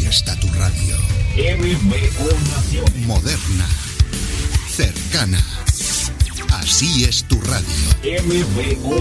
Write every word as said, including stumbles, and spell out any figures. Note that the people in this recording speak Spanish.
está tu radio. M V O Naciones. Moderna. Cercana. Así es tu radio. M V O